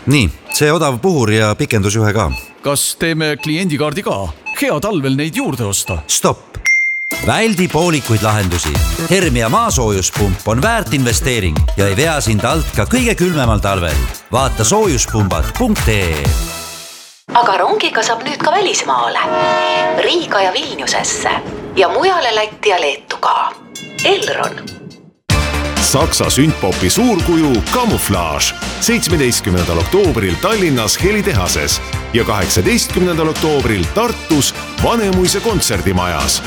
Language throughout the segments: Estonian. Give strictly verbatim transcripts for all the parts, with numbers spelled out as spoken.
Nii, see odav puhur ja pikendusjuhe ka. Kas teeme kliendikaardi ka? Hea talvel neid juurde osta. Stopp! Väldi poolikuid lahendusi. Hermia maasoojuspump on väärt investeering ja ei vea sind alt ka kõige külmemal talvel. Vaata soojuspumbad punkt ee. Aga rongiga saab nüüd ka välismaale. Riiga ja Vilniusesse ja mujale Lätti ja Leetu ka. Elron. Saksa sündpopi suurkuju Camouflage seitsmeteistkümnendal oktoobril Tallinnas Helitehases ja kaheksateistkümnendal oktoobril Tartus Vanemuise kontserdimajas.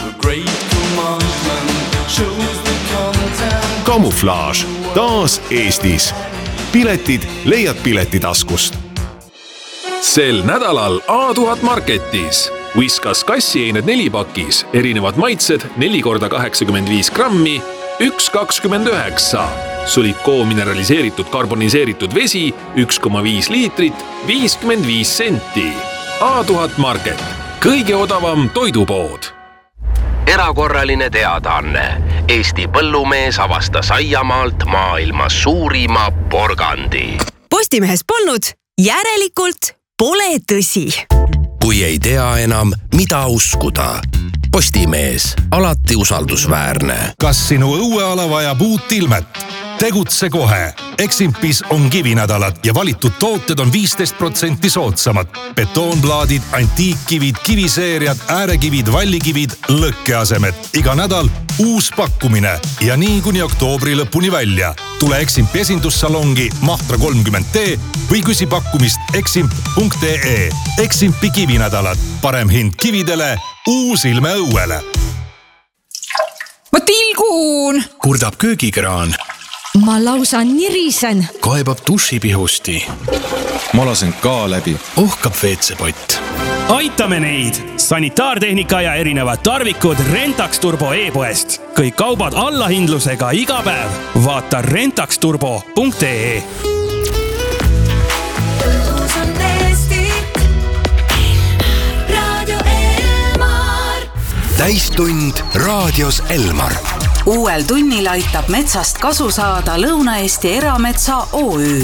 Camouflage taas Eestis. Piletid leiad Piletitaskust. Sel nädalal A tuhat Marketis Whiskas kassieined nelipakis, erinevad maitsed neli korda kaheksakümmend viis grammi, üks kakskümmend üheksa. Sulikoo mineraliseeritud karboniseeritud vesi üks koma viis liitrit, viiskümmend viis senti. A tuhat Market, kõige odavam toidupood. Erakorraline teadaanne. Eesti põllumees avastas aiamaalt maailma suurima porgandi. Postimehes polnud, järelikult pole tõsi. Kui ei tea enam, mida uskuda. Postimees, alati usaldusväärne. Kas sinu õueala vajab uut ilmet? Tegutse kohe. Eximpis on kivinädalad ja valitud tooted on viisteist protsenti soodsamad. Betoonplaadid, antiikkivid, kiviseeriad, äärekivid, vallikivid, lõkkeasemed. Iga nädal uus pakkumine ja nii kuni oktoobri lõpuni välja. Tule Eximpi esindussalongi Mahtra kolmkümmend D või küsi pakkumist eximp punkt ee. Eximpi kivinädalad. Parem hind kividele, uus ilme õuele. Ma tilgun! Kurdab köögikraan. Ma lausa nirisen. Kaebab dušipihusti. Ma lasen ka läbi. Ohkab veetsepott. Aitame neid! Sanitaartehnika ja erinevad tarvikud Rentax Turbo e-poest. Kõik kaubad allahindlusega iga päev. Vaata rentax turbo punkt ee. Täistund raadios Elmar. Uuel tunnil aitab metsast kasu saada Lõuna-Eesti Erametsa O Ü.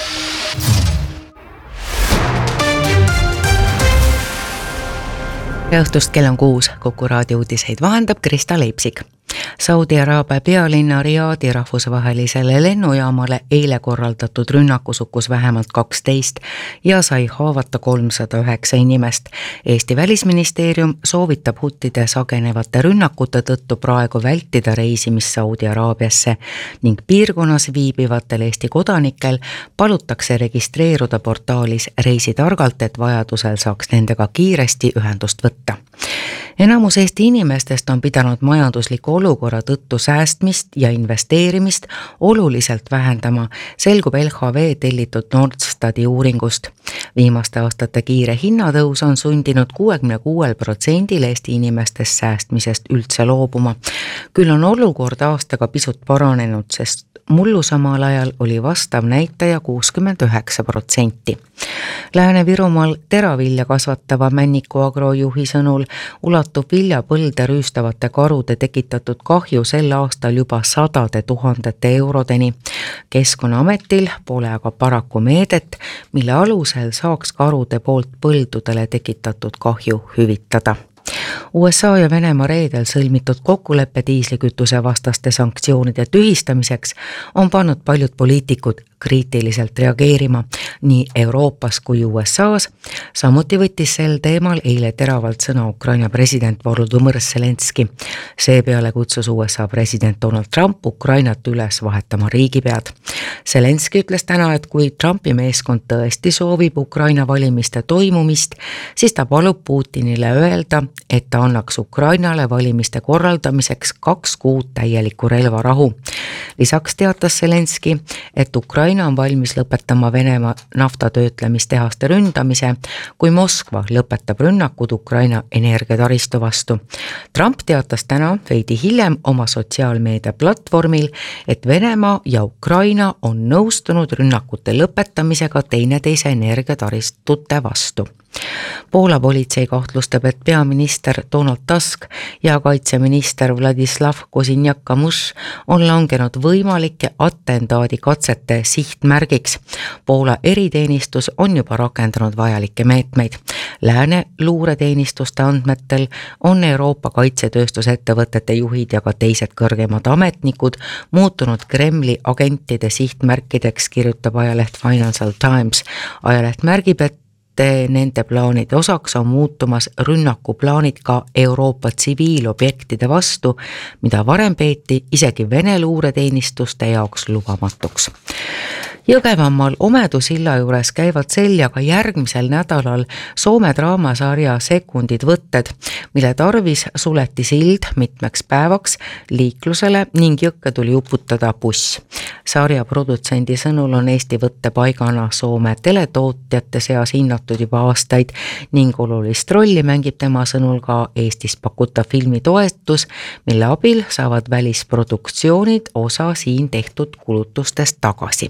Ja õhtust kell on kuus. Kuku raadio uudiseid vahendab Krista Leipsik. Saudi Araabia pealinna Riadi rahvusvahelisele lennujaamale eile korraldatud rünnaku sukkus vähemalt kaksteist ja sai haavata kolmsada üheksa inimest. Eesti välisministeerium soovitab huttide sagenevate rünnakute tõttu praegu vältida reisimist Saudi Araabiasse ning piirkonnas viibivatel Eesti kodanikel palutakse registreeruda portaalis Reisi targalt, et vajadusel saaks nendega kiiresti ühendust võtta. Enamus Eesti inimestest on pidanud majandusliku olukorra tõttu säästmist ja investeerimist oluliselt vähendama, selgub L H V tellitud Nordstadi uuringust. Viimaste aastate kiire hinnatõus on sundinud kuuekümne kuuel protsendil Eesti inimestest säästmisest üldse loobuma. Küll on olukord aastaga pisut paranenud, sest mullu samal ajal oli vastav näitaja kuuskümmend üheksa protsenti. Lääne-Virumaal teravilja kasvatava Männiku agrojuhi sõnul ulatub viljapõlde rüüstavate karude tekitatud kahju sel aastal juba sadade tuhandete eurodeni. Keskkonnaametil pole aga paraku meedet, mille alusel saaks karude poolt põldudele tekitatud kahju hüvitada. U S A ja Venemaa reedel sõlmitud kokkuleppe diislikütuse vastaste sanktsioonide tühistamiseks on pannud paljud poliitikud kriitiliselt reageerima nii Euroopas kui U S A's. Samuti võttis sel teemal eile teravalt sõna Ukraina president Volodõmõr Zelenski. Seepeale kutsus U S A president Donald Trump Ukrainat üles vahetama riigipead. Zelenski ütles täna, et kui Trumpi meeskond tõesti soovib Ukraina valimiste toimumist, siis ta palub Putinile öelda, et ta annaks Ukrainale valimiste korraldamiseks kaks kuud täielikku relvarahu. Lisaks teatas Zelenski, et Ukraina on valmis lõpetama Venemaa naftatöötlemistehaste ründamise, kui Moskva lõpetab rünnakud Ukraina energiataristu vastu. Trump teatas täna veidi hiljem oma sotsiaalmeedia platvormil, et Venemaa ja Ukraina on nõustunud rünnakute lõpetamisega teineteise energiataristute vastu. Poola politsei kahtlustab, et peaminister Donald Tusk ja kaitseminister Vladislav Kozinjak-Kamush on langenud võimalike atentaadi katsete sihtmärgiks. Poola eriteenistus on juba rakendanud vajalikke meetmeid. Lääne luureteenistuste andmetel on Euroopa kaitsetööstusettevõtete juhid ja ka teised kõrgemad ametnikud muutunud Kremli agentide sihtmärkideks, kirjutab ajaleht Financial Times. Ajaleht märgib, et nende plaanide osaks on muutumas rünnakuplaanid ka Euroopa tsiviilobjektide vastu, mida varem peeti isegi Vene luureteenistuste jaoks lubamatuks. Jõgevammal Omedu silla juures käivad seljaga järgmisel nädalal Soome draamasarja Sekundid võtted, mille tarvis suleti sild mitmeks päevaks liiklusele ning jõkke tuli uputada buss. Sarja produtsendi sõnul on Eesti võttepaigana Soome teletootjate seas hinnatud juba aastaid ning olulist rolli mängib tema sõnul ka Eestis pakutav filmitoetus, mille abil saavad välisproduktsioonid osa siin tehtud kulutustest tagasi.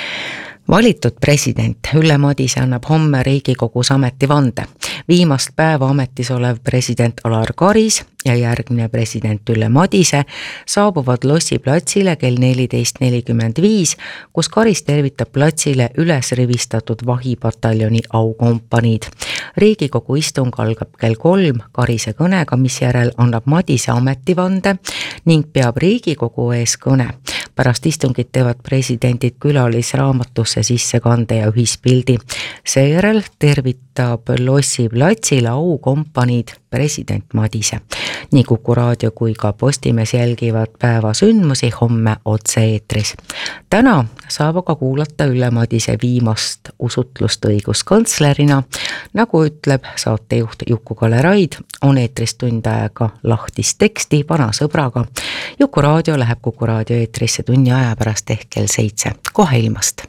Valitud president Ülle Madise annab homme Riigikogus ametivande. Viimast päeva ametis olev president Alar Karis ja järgmine president Ülle Madise saabuvad Lossi platsile kell neliteist nelikümmend viis, kus Karis tervitab platsile üles rivistatud vahipataljoni aukompaniid. Riigikogu istung algab kell kolm Karise kõnega, mis järel annab Madise ametivande ning peab Riigikogu ees kõne. Pärast istungit teevad presidendid külalisraamatusse sissekande ja ühispildi. Seejärel tervitab Lossi platsile aukompaniid president Madise. Nii Kuku Raadio kui ka Postimees jälgivad päeva sündmusi homme otse-eetris. Täna saab aga kuulata Ülle Madise viimast usutlust õiguskantslerina. Nagu ütleb saatejuht Juku-Kalle Raid, on eetris tund aega lahtist teksti vana sõbraga. Juku Raadio läheb Kuku Raadio eetrisse tunni aja pärast ehk kell seitse. Kohe ilmast.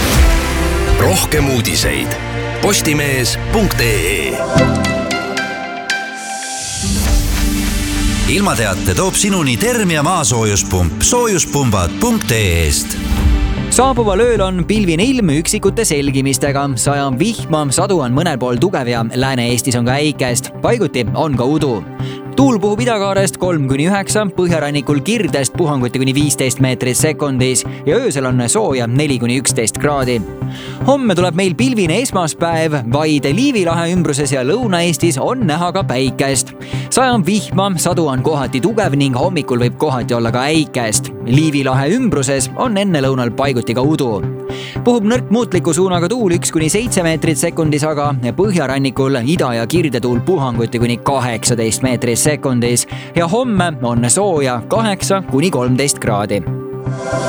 Rohkem uudiseid postimees punkt ee. Ilmateate toob sinuni Termia maasoojuspump soojuspumbad punkt ee-st. Saabuval ööl on pilvine ilm üksikute selgimistega. Sajam vihma, sadu on mõnel pool tugev ja Lääne-Eestis on ka äikest. Paiguti on ka udu. Tuul puhub idakaarest kolm kuni üheksa, põhjarannikul Kirdest puhanguti kuni viisteist meetrit sekundis ja öösel on sooja neli kuni üksteist kraadi. Homme tuleb meil pilvine esmaspäev, vaid Liivi lahe ümbruses ja Lõuna-Eestis on näha ka päikest. Sajam vihma, sadu on kohati tugev ning hommikul võib kohati olla ka äikest. Liivi lahe ümbruses on enne lõunal paiguti ka udu. Puhub nõrk muutliku suunaga tuul üks kuni seitse meetrit sekundis, aga põhjarannikul ida- ja kirdetuul puhanguti kuni kaheksateist meetrit sekundis ja homme on sooja kaheksa kuni kolmteist kraadi.